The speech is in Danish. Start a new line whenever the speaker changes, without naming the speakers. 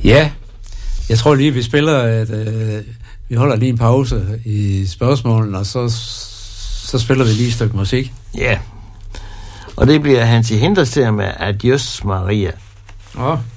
Ja, jeg tror lige, vi spiller vi holder lige en pause i spørgsmålene, og så spiller vi lige et stykke musik.
Ja, og det bliver Hansi Hinterseer med Adios Maria.
Åh.